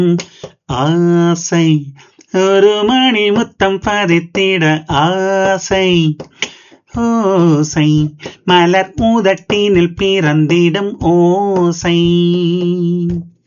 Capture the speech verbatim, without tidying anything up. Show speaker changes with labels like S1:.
S1: ஆசை ஒரு மணி முத்தம் பதித்திட ஆசை ஓசை மலர் பூதட்டினில் பிறந்திடும் ஓசை